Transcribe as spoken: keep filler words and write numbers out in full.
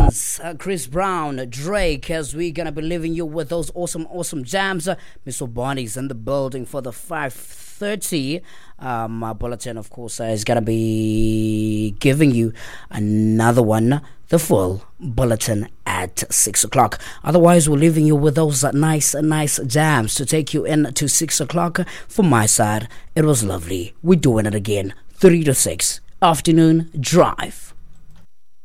Prince, uh, Chris Brown, Drake, as we're gonna be leaving you with those awesome, awesome jams. Uh, Miss Obani's in the building for the five thirty um, uh, bulletin. Of course, uh, is gonna be giving you another one, the full bulletin at six o'clock. Otherwise, we're leaving you with those uh, nice, uh, nice jams to take you in to six o'clock. From my side, it was lovely. We're doing it again, three to six afternoon drive.